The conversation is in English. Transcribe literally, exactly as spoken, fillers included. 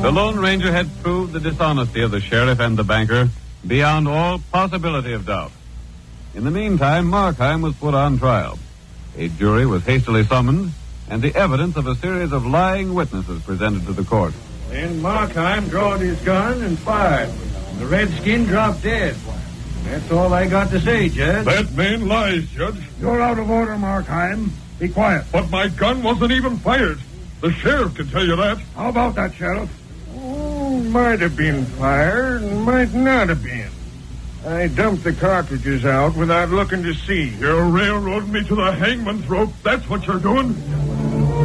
The Lone Ranger had proved the dishonesty of the sheriff and the banker beyond all possibility of doubt. In the meantime, Markheim was put on trial. A jury was hastily summoned, and the evidence of a series of lying witnesses presented to the court. Then Markheim drawed his gun and fired. The redskin dropped dead. That's all I got to say, Judge. That man lies, Judge. You're out of order, Markheim. Be quiet. But my gun wasn't even fired. The sheriff can tell you that. How about that, Sheriff? Oh, might have been fired, might not have been. I dumped the cartridges out without looking to see. You're railroading me to the hangman's rope. That's what you're doing.